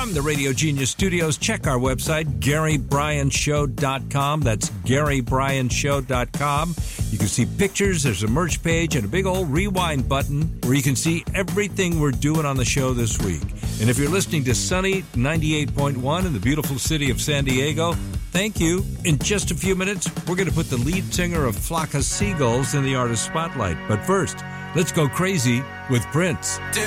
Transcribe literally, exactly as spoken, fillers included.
From the Radio Genius Studios, check our website, Gary Bryan Show dot com. That's Gary Bryan Show dot com. You can see pictures, there's a merch page, and a big old rewind button where you can see everything we're doing on the show this week. And if you're listening to Sunny ninety-eight point one in the beautiful city of San Diego, thank you. In just a few minutes, we're going to put the lead singer of Flock of Seagulls in the artist spotlight. But first, let's go crazy with Prince.